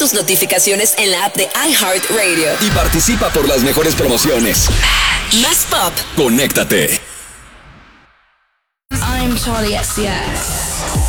tus notificaciones en la app de iHeartRadio. Y participa por las mejores promociones. Más pop. Conéctate. I'm Charlie XCX.